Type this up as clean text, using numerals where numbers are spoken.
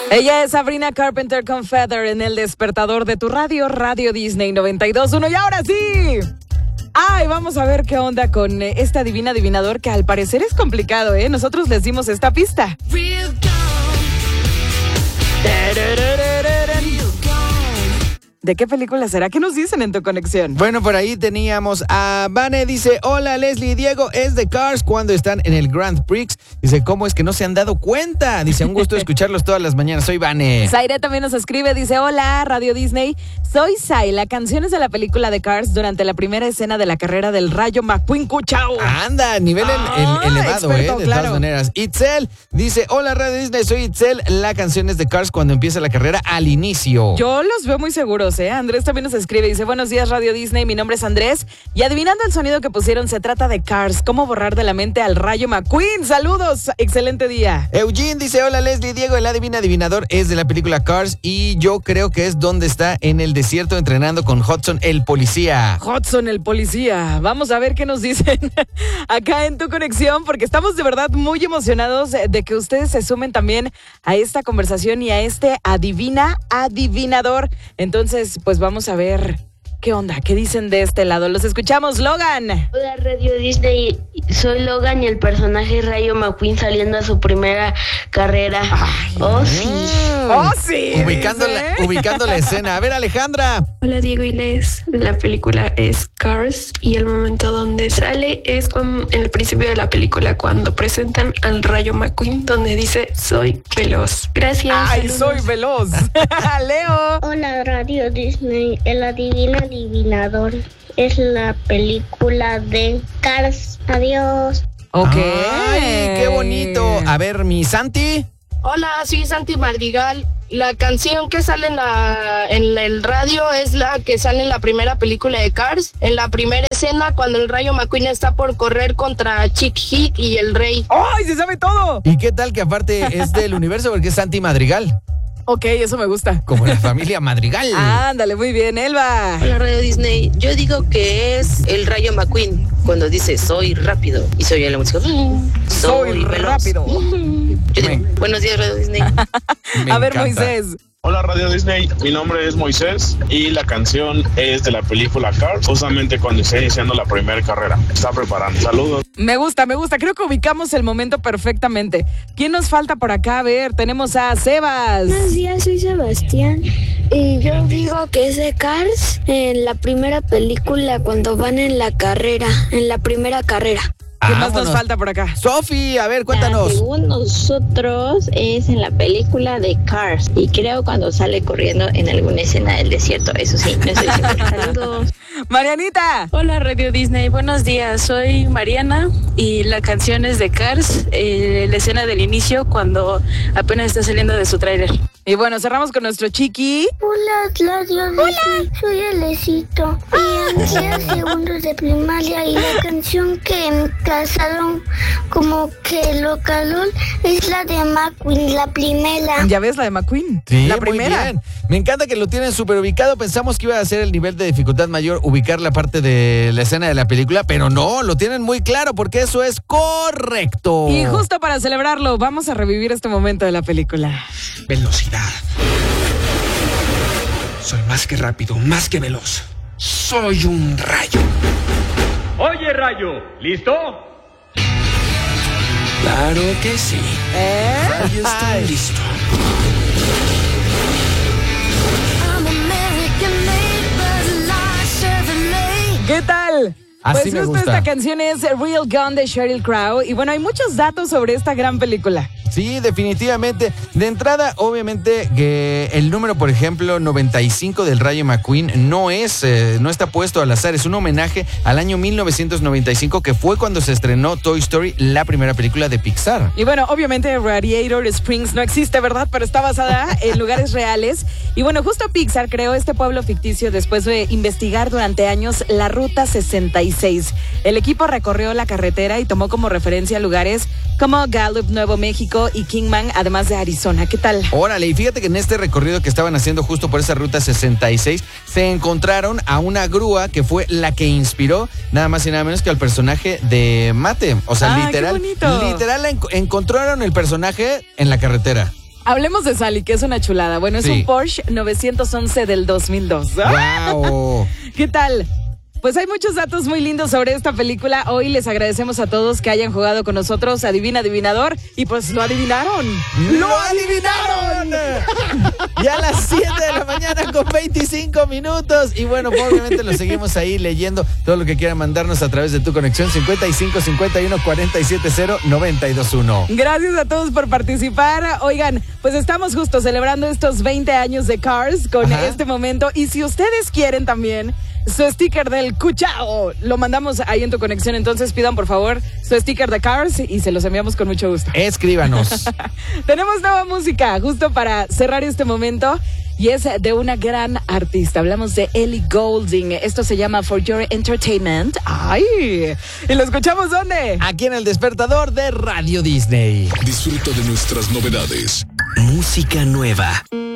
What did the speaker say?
Ella es Sabrina Carpenter con Feather en el despertador de tu radio, Radio Disney 92.1. Y ahora sí. Ay, vamos a ver qué onda con este adivina adivinador que al parecer es complicado, ¿eh? Nosotros les dimos esta pista. ¿De qué película será? ¿Qué nos dicen en tu conexión? Bueno, por ahí teníamos a Vane, dice, hola Leslie y Diego, es de Cars cuando están en el Grand Prix. Dice, ¿cómo es que no se han dado cuenta? Dice, un gusto escucharlos todas las mañanas, soy Vane. Zaire también nos escribe, dice, hola Radio Disney, soy Zay, la canción es de la película de Cars durante la primera escena de la carrera del Rayo McQueen Cuchao. Anda, nivel elevado, experto, de claro. todas maneras. Itzel dice, hola Radio Disney, soy Itzel, la canción es de Cars cuando empieza la carrera al inicio. Yo los veo muy seguros, ¿eh? Andrés también nos escribe, dice, buenos días Radio Disney, mi nombre es Andrés y adivinando el sonido que pusieron, se trata de Cars, ¿cómo borrar de la mente al Rayo McQueen? Saludos, excelente día. Eugene dice, hola Leslie y Diego, el adivinador es de la película Cars y yo creo que es donde está en el desierto entrenando con Hudson el policía. Hudson el policía, vamos a ver qué nos dicen acá en tu conexión porque estamos de verdad muy emocionados de que ustedes se sumen también a esta conversación y a este adivinador. Entonces, pues vamos a ver qué onda, qué dicen de este lado. Los escuchamos, Logan. Hola Radio Disney, soy Logan y el personaje Rayo McQueen saliendo a su primera carrera. Ay, oh sí. Oh sí. Ubicando la escena. A ver, Alejandra. Hola Diego y Les, la película es Cars y el momento donde sale es en el principio de la película cuando presentan al Rayo McQueen donde dice soy veloz. Gracias. Ay, saludos. soy veloz. Leo. Hola Radio Disney, el adivinador es la película de Cars. Adiós. Ok. Ay, qué bonito. A ver, mi Santi. Hola, soy Santi Madrigal. La canción que sale en el radio es la que sale en la primera película de Cars. En la primera escena, cuando el Rayo McQueen está por correr contra Chick Hick y el Rey. ¡Ay, se sabe todo! ¿Y qué tal que aparte es del universo porque es Santi Madrigal? Ok, eso me gusta. Como la familia Madrigal. Ándale, muy bien, Elba. Hola Radio Disney, yo digo que es el Rayo McQueen cuando dice soy rápido y se oye la música. Soy veloz. rápido. Yo digo, buenos días Radio Disney. A ver, encanta. Moisés. Hola Radio Disney, mi nombre es Moisés y la canción es de la película Cars, justamente cuando está iniciando la primera carrera. Está preparando. Saludos. Me gusta. Creo que ubicamos el momento perfectamente. ¿Quién nos falta por acá? A ver, tenemos a Sebas. Buenos días, soy Sebastián y yo digo que es de Cars en la primera película cuando van en la primera carrera. ¿Qué más Vámonos. nos falta por acá? Sofi, a ver, cuéntanos. Según nosotros es en la película de Cars y creo cuando sale corriendo en alguna escena del desierto, eso sí, no estoy segura. Saludos. Marianita. Hola Radio Disney, buenos días, soy Mariana y la canción es de Cars, la escena del inicio cuando apenas está saliendo de su tráiler. Y bueno, cerramos con nuestro chiqui. Hola Radio Disney, soy Alecito y en segundos de primaria y la canción que me casaron como que lo caló es la de McQueen, la primera. Ya ves, la de McQueen. Sí, la muy primera. bien. Me encanta que lo tienen súper ubicado. Pensamos que iba a ser el nivel de dificultad mayor ubicar la parte de la escena de la película, pero no, lo tienen muy claro porque eso es correcto. Y justo para celebrarlo, vamos a revivir este momento de la película. Velocidad. Soy más que rápido, más que veloz. Soy un rayo. Oye, Rayo, ¿listo? Claro que sí. Rayo está listo. ¿Qué tal? Así Pues me justo gusta. esta canción es Real Gun de Sheryl Crow. Y bueno, hay muchos datos sobre esta gran película. Sí, definitivamente. De entrada, obviamente, que el número, por ejemplo, 95 del Rayo McQueen no está puesto al azar. Es un homenaje al año 1995, que fue cuando se estrenó Toy Story, la primera película de Pixar. Y bueno, obviamente Radiator Springs no existe, ¿verdad? Pero está basada en lugares reales. Y bueno, justo Pixar creó este pueblo ficticio después de investigar durante años la Ruta 66. El equipo recorrió la carretera y tomó como referencia lugares como Gallup, Nuevo México y Kingman, además de Arizona. ¿Qué tal? Órale, y fíjate que en este recorrido que estaban haciendo justo por esa Ruta 66, se encontraron a una grúa que fue la que inspiró nada más y nada menos que al personaje de Mate. O sea, literal qué bonito. encontraron el personaje en la carretera. Hablemos de Sally, que es una chulada. Bueno, es un Porsche 911 del 2002. ¡Wow! ¿Qué tal? Pues hay muchos datos muy lindos sobre esta película. Hoy les agradecemos a todos que hayan jugado con nosotros. Adivina, adivinador. Y pues lo adivinaron. ¡Lo adivinaron! Ya a las 7 de la mañana con 25 minutos. Y bueno, obviamente lo seguimos ahí leyendo todo lo que quieran mandarnos a través de tu conexión 55 51 47 0 921. Gracias a todos por participar. Oigan, pues estamos justo celebrando estos 20 años de Cars con este momento. Y si ustedes quieren también su sticker del Cuchao, lo mandamos ahí en tu conexión. Entonces pidan por favor su sticker de Cars y se los enviamos con mucho gusto. Escríbanos. Tenemos nueva música justo para cerrar este momento y es de una gran artista. Hablamos de Ellie Goulding. Esto se llama For Your Entertainment. ¡Ay! ¿Y lo escuchamos dónde? Aquí en el despertador de Radio Disney. Disfruta de nuestras novedades. Música nueva.